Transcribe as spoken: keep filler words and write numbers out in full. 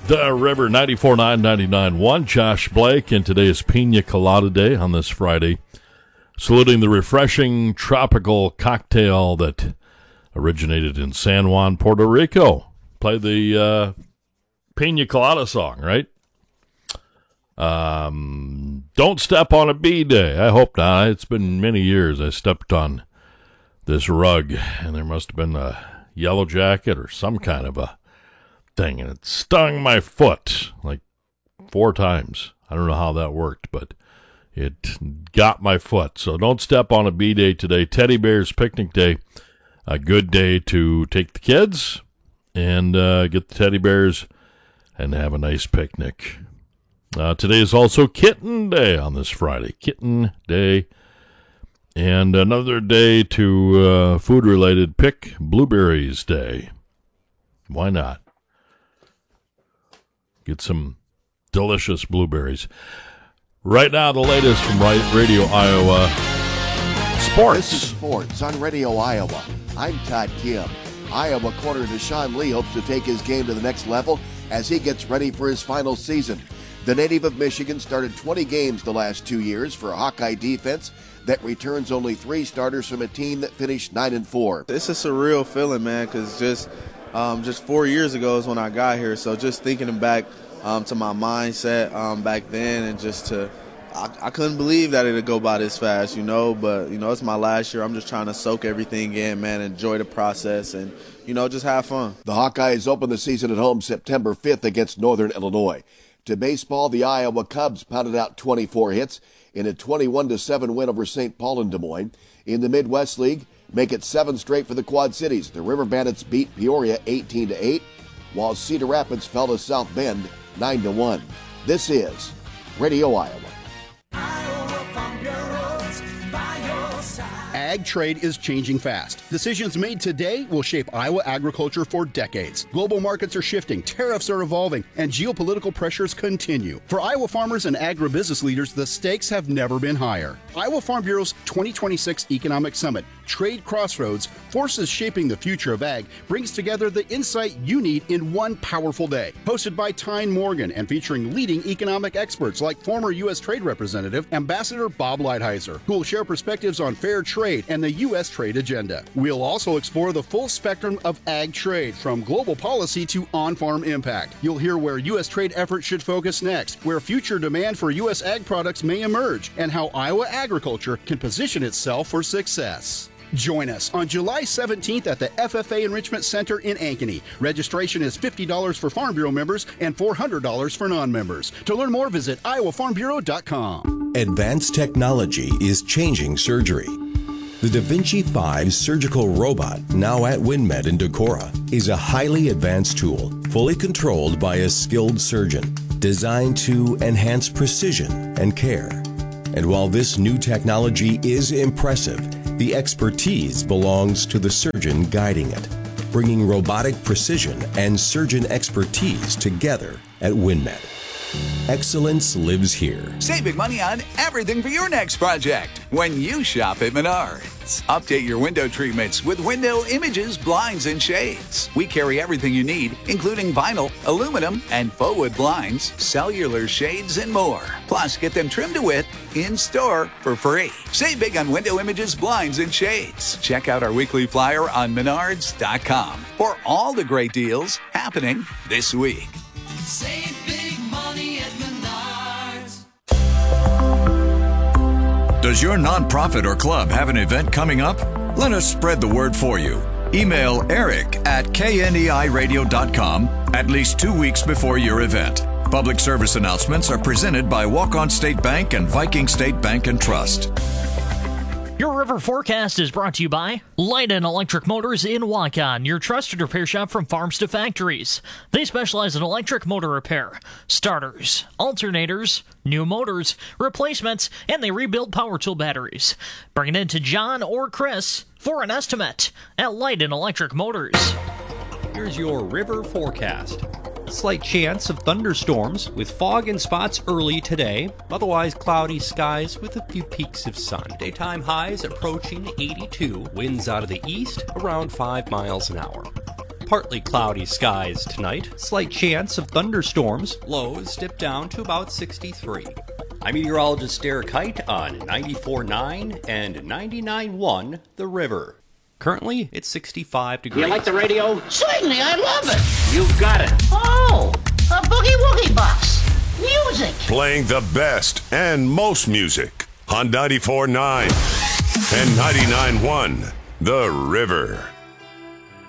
The River, ninety-four point nine, ninety-nine point one. Josh Blake, and today is Pina Colada Day on this Friday. Saluting the refreshing tropical cocktail that originated in San Juan, Puerto Rico. Play the uh, Pina Colada song, right? Um, don't step on a bee day. I hope not. It's been many years I stepped on this rug, and there must have been a yellow jacket or some kind of a thing, and it stung my foot like four times. I don't know how that worked, but it got my foot. So don't step on a bee day today. Teddy Bears Picnic Day, a good day to take the kids and uh, get the teddy bears and have a nice picnic. Uh, today is also Kitten Day on this Friday. Kitten Day. And another day to uh, food-related Pick Blueberries Day. Why not? Get some delicious blueberries. Right now, the latest from Radio Iowa Sports. This is Sports on Radio Iowa. I'm Todd Kim. Iowa corner Deshaun Lee hopes to take his game to the next level as he gets ready for his final season. The native of Michigan started twenty games the last two years for a Hawkeye defense that returns only three starters from a team that finished nine and four. It's a surreal feeling, man, because just um, just four years ago is when I got here. So just thinking back um, to my mindset um, back then, and just to I, I couldn't believe that it'd go by this fast, you know. But you know, it's my last year. I'm just trying to soak everything in, man. Enjoy the process, and you know, just have fun. The Hawkeyes open the season at home September fifth against Northern Illinois. To baseball, the Iowa Cubs pounded out twenty-four hits in a twenty-one to seven win over Saint Paul and Des Moines. In the Midwest League, make it seven straight for the Quad Cities. The River Bandits beat Peoria eighteen to eight, while Cedar Rapids fell to South Bend nine to one. This is Radio Iowa. Ag trade is changing fast. Decisions made today will shape Iowa agriculture for decades. Global markets are shifting, tariffs are evolving, and geopolitical pressures continue. For Iowa farmers and agribusiness leaders, the stakes have never been higher. Iowa Farm Bureau's twenty twenty-six Economic Summit, Trade Crossroads, Forces Shaping the Future of Ag, brings together the insight you need in one powerful day. Hosted by Tyne Morgan and featuring leading economic experts like former U S Trade Representative Ambassador Bob Lighthizer, who will share perspectives on fair trade and the U S trade agenda. We'll also explore the full spectrum of ag trade, from global policy to on-farm impact. You'll hear where U S trade efforts should focus next, where future demand for U S ag products may emerge, and how Iowa agriculture can position itself for success. Join us on July seventeenth at the F F A Enrichment Center in Ankeny. Registration is fifty dollars for Farm Bureau members and four hundred dollars for non-members. To learn more, visit iowa farm bureau dot com. Advanced technology is changing surgery. The Da Vinci five surgical robot, now at WinMed in Decorah, is a highly advanced tool, fully controlled by a skilled surgeon, designed to enhance precision and care. And while this new technology is impressive, the expertise belongs to the surgeon guiding it, bringing robotic precision and surgeon expertise together at WinMed. Excellence lives here. Save big money on everything for your next project when you shop at Menards. Update your window treatments with window images, blinds, and shades. We carry everything you need, including vinyl, aluminum, and faux wood blinds, cellular shades, and more. Plus, get them trimmed to width in-store for free. Save big on window images, blinds, and shades. Check out our weekly flyer on menards dot com for all the great deals happening this week. Save big money at Menards. Does your nonprofit or club have an event coming up? Let us spread the word for you. Email Eric at K N E I radio dot com at least two weeks before your event. Public service announcements are presented by Walk-On State Bank and Viking State Bank and Trust. Your River Forecast is brought to you by Light and Electric Motors in Waukon, your trusted repair shop from farms to factories. They specialize in electric motor repair, starters, alternators, new motors, replacements, and they rebuild power tool batteries. Bring it in to John or Chris for an estimate at Light and Electric Motors. Here's your River Forecast. Slight chance of thunderstorms with fog and spots early today. Otherwise cloudy skies with a few peaks of sun. Daytime highs approaching eighty-two. Winds out of the east around five miles an hour. Partly cloudy skies tonight. Slight chance of thunderstorms. Lows dip down to about sixty-three. I'm meteorologist Derek Height on ninety-four point nine and ninety-nine point one The River. Currently, it's sixty-five degrees. You like the radio? Certainly, I love it. You got it. Oh, a boogie woogie box. Music. Playing the best and most music on ninety-four point nine and ninety-nine point one The River.